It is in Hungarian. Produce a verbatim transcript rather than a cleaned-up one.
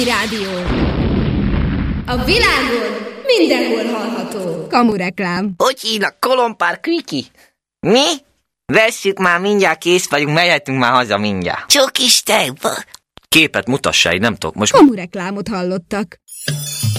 Rádió. A világon mindenhol hallható. Kamureklám. Hogy hívnak? Kolompár Kviki? Mi? Vesszük már, mindjárt kész vagyunk, mehetünk már haza mindjárt. Csak is tejba. Képet mutassál, nem tudok most... Kamureklámot hallottak.